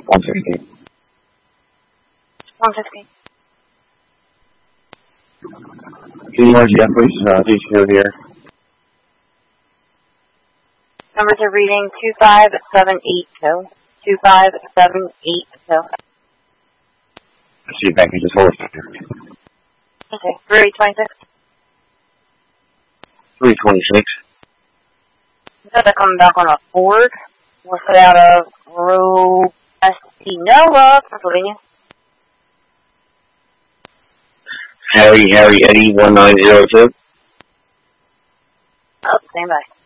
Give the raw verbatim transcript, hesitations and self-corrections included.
one fifty. one fifty. Two more Jeffries, uh, D two here. Numbers are reading two five seven eight two. two five seven eight two. I see you back in just hold it. Okay, three twenty-six. three twenty-six. Instead of coming back on a Ford, we're set out of Rosenoa, Pennsylvania. Harry, Harry, Eddie, one nine zero two. Oh, stand by.